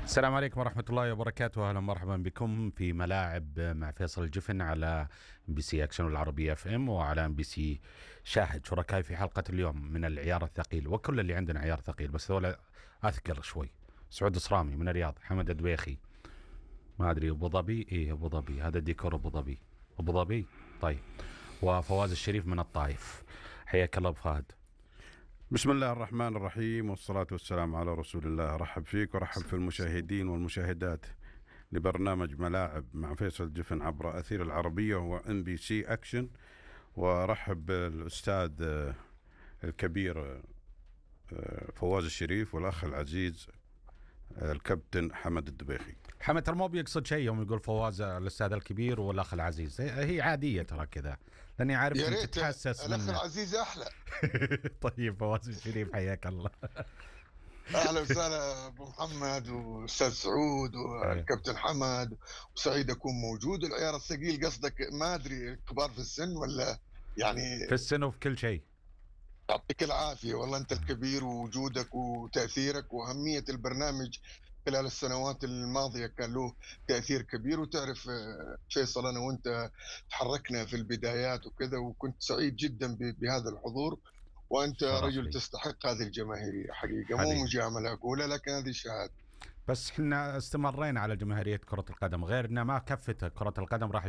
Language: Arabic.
السلام عليكم ورحمة الله وبركاته. أهلا ومرحبا بكم في ملاعب مع فيصل الجفن على ام بي سي اكشن العربية اف ام وعلى ام بي سي شاهد. شركائي في حلقة اليوم من العيار الثقيل، وكل اللي عندنا عيار ثقيل بس ذولا أثقل شوي. سعود صرامي من الرياض، حمد الدويخي ما أدري أبو ظبي، إيه أبو ظبي هذا ديكور أبو ظبي، أبو ظبي طيب، وفواز الشريف من الطائف. حياك الله أبو فهد. بسم الله الرحمن الرحيم، والصلاة والسلام على رسول الله. رحب فيك ورحب في المشاهدين والمشاهدات لبرنامج ملاعب مع فيصل الجفن عبر أثير العربية وام بي سي أكشن. ورحب بالأستاذ الكبير فواز الشريف والأخ العزيز الكابتن حمد الدبيخي. حمد ترى مو بيقصد شيء يوم يقول فواز الأستاذ الكبير والأخ العزيز، هي عادية ترى كذا، لأني عارف يا أنت ريت تتحسس الأخ منه. العزيز أحلى. طيب فواز الشريف حياك الله. أهلا وسهلا أبو محمد وأستاذ سعود والكابتن حمد، وسعيد أكون موجود. العيار الثقيل قصدك ما أدري كبار في السن ولا يعني؟ في السن وفي كل شيء. يعطيك العافية والله، أنت الكبير، ووجودك وتأثيرك وأهمية البرنامج خلال السنوات الماضية كان له تأثير كبير. وتعرف فيصل، أنا وأنت تحركنا في البدايات وكذا، وكنت سعيد جدا بهذا الحضور. وأنت رجل لي. تستحق هذه الجماهيرية حقيقة، مو حبيبي. مجاملة أقولها، لكن هذه شهادة. بس احنا استمرينا على جماهيرية كرة القدم، غير انها ما كفت كرة القدم راح